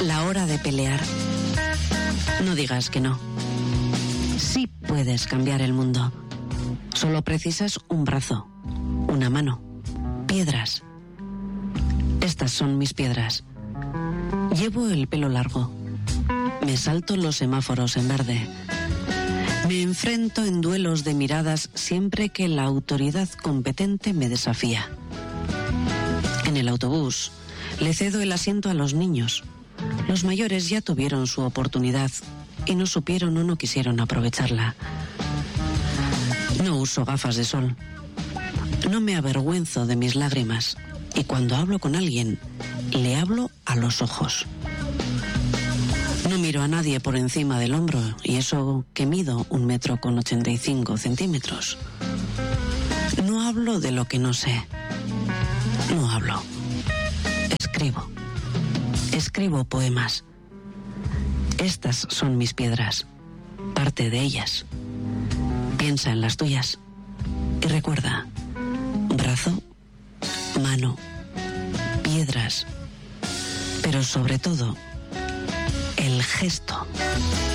La hora de pelear. No digas que no. Sí puedes cambiar el mundo. Solo precisas un brazo, una mano, piedras. Estas son mis piedras. Llevo el pelo largo. Me salto los semáforos en verde. Me enfrento en duelos de miradas siempre que la autoridad competente me desafía. En el autobús le cedo el asiento a los niños. Los mayores ya tuvieron su oportunidad y no supieron o no quisieron aprovecharla. No uso gafas de sol. No me avergüenzo de mis lágrimas y cuando hablo con alguien, le hablo a los ojos. No miro a nadie por encima del hombro y eso que mido 1,85 metros. No hablo de lo que no sé. No hablo. Escribo. Escribo poemas. Estas son mis piedras, parte de ellas. Piensa en las tuyas y recuerda, brazo, mano, piedras, pero sobre todo, el gesto.